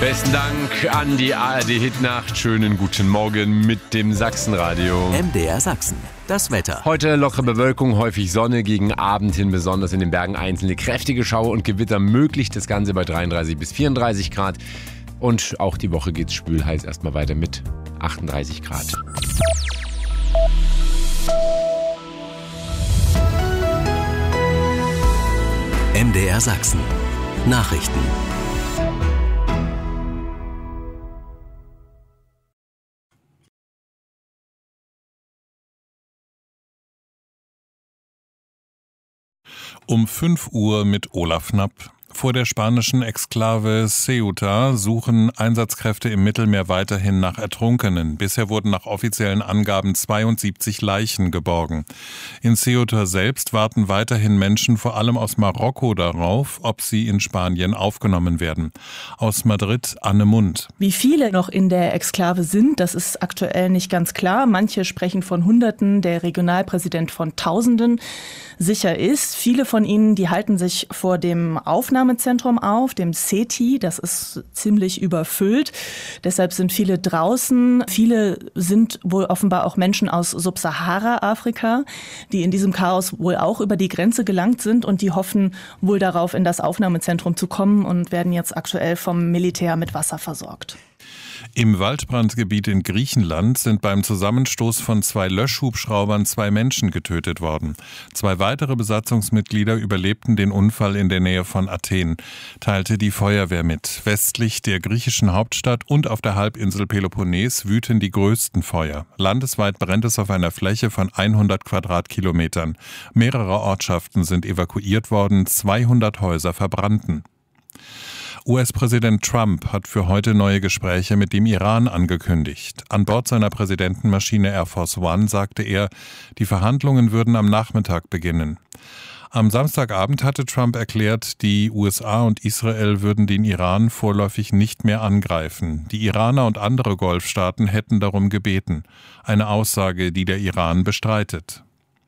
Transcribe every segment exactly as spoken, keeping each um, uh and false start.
Besten Dank an die A R D-Hitnacht. Schönen guten Morgen mit dem Sachsenradio. M D R Sachsen, das Wetter. Heute lockere Bewölkung, häufig Sonne, gegen Abend hin besonders in den Bergen einzelne kräftige Schauer und Gewitter möglich. Das Ganze bei dreiunddreißig bis vierunddreißig Grad. Und auch die Woche geht's spülheiß erstmal weiter mit achtunddreißig Grad. M D R Sachsen. Nachrichten. Um fünf Uhr mit Olaf Knapp. Vor der spanischen Exklave Ceuta suchen Einsatzkräfte im Mittelmeer weiterhin nach Ertrunkenen. Bisher wurden nach offiziellen Angaben zweiundsiebzig Leichen geborgen. In Ceuta selbst warten weiterhin Menschen, vor allem aus Marokko, darauf, ob sie in Spanien aufgenommen werden. Aus Madrid Anne Mund. Wie viele noch in der Exklave sind, das ist aktuell nicht ganz klar. Manche sprechen von Hunderten, der Regionalpräsident von Tausenden. Sicher ist, viele von ihnen, die halten sich vor dem Aufnahmezentrum auf, dem C E T I. Das ist ziemlich überfüllt. Deshalb sind viele draußen. Viele sind wohl offenbar auch Menschen aus Subsahara-Afrika, die in diesem Chaos wohl auch über die Grenze gelangt sind und die hoffen wohl darauf, in das Aufnahmezentrum zu kommen und werden jetzt aktuell vom Militär mit Wasser versorgt. Im Waldbrandgebiet in Griechenland sind beim Zusammenstoß von zwei Löschhubschraubern zwei Menschen getötet worden. Zwei weitere Besatzungsmitglieder überlebten den Unfall in der Nähe von Athen, teilte die Feuerwehr mit. Westlich der griechischen Hauptstadt und auf der Halbinsel Peloponnes wüten die größten Feuer. Landesweit brennt es auf einer Fläche von hundert Quadratkilometern. Mehrere Ortschaften sind evakuiert worden, zweihundert Häuser verbrannten. U S-Präsident Trump hat für heute neue Gespräche mit dem Iran angekündigt. An Bord seiner Präsidentenmaschine Air Force One sagte er, die Verhandlungen würden am Nachmittag beginnen. Am Samstagabend hatte Trump erklärt, die U S A und Israel würden den Iran vorläufig nicht mehr angreifen. Die Iraner und andere Golfstaaten hätten darum gebeten. Eine Aussage, die der Iran bestreitet.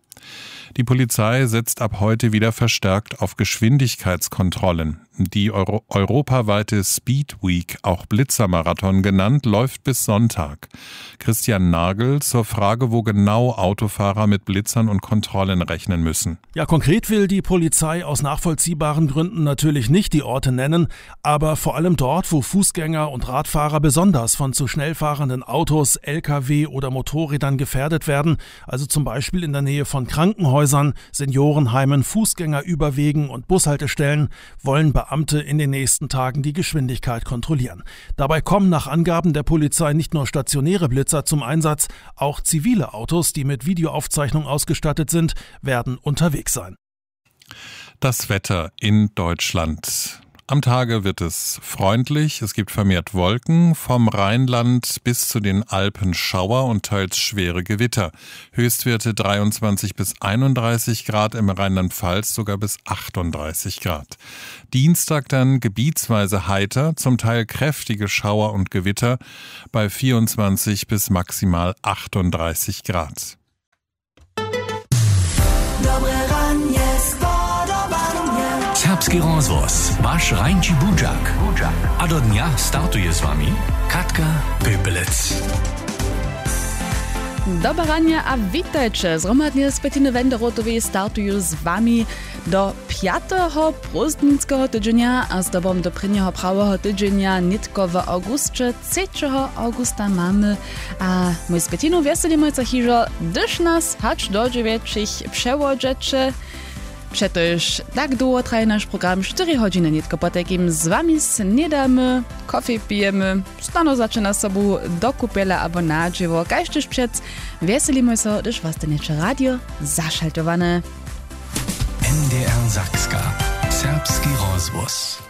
Die Polizei setzt ab heute wieder verstärkt auf Geschwindigkeitskontrollen. Die Euro- europaweite Speed Week, auch Blitzermarathon genannt, läuft bis Sonntag. Christian Nagel zur Frage, wo genau Autofahrer mit Blitzern und Kontrollen rechnen müssen. Ja, konkret will die Polizei aus nachvollziehbaren Gründen natürlich nicht die Orte nennen, aber vor allem dort, wo Fußgänger und Radfahrer besonders von zu schnell fahrenden Autos, L K W oder Motorrädern gefährdet werden, also zum Beispiel in der Nähe von Krankenhäusern, Seniorenheimen, Fußgängerüberwegen und Bushaltestellen, wollen Beamte in den nächsten Tagen die Geschwindigkeit kontrollieren. Dabei kommen nach Angaben der Polizei nicht nur stationäre Blitzer zum Einsatz, auch zivile Autos, die mit Videoaufzeichnung ausgestattet sind, werden unterwegs sein. Das Wetter in Deutschland. Am Tage wird es freundlich, es gibt vermehrt Wolken, vom Rheinland bis zu den Alpen Schauer und teils schwere Gewitter. Höchstwerte dreiundzwanzig bis einunddreißig Grad, im Rheinland-Pfalz sogar bis achtunddreißig Grad. Dienstag dann gebietsweise heiter, zum Teil kräftige Schauer und Gewitter bei vierundzwanzig bis maximal achtunddreißig Grad. Serbski rozvoz, vaš Rajnči Budžak. A do dňa startuje s vami Katka Pöpelec. Dobre ranie a witajcie. Zhromadnie z Petiny Wenderotowej startujú s vami do piateho prózdninského tydzienia a z dobom do prvního pravého tydzienia nitko w augustie. trzeciego augusta mamy a my z Petiną wieselimy sa hižo, gdyż nas hacz do dziewięciu przewodzecie. Przetoż tak długo trwa nasz program cztery godziny nitko po takim z wami snedamy, kofie pijemy, stano zaczyna sobą do kupiela albo na dziewo. Kajsztyż przed wieselimy się, gdyż was to niecze radio zaszaltowane. M D R Sakska. Serbski rozvoz.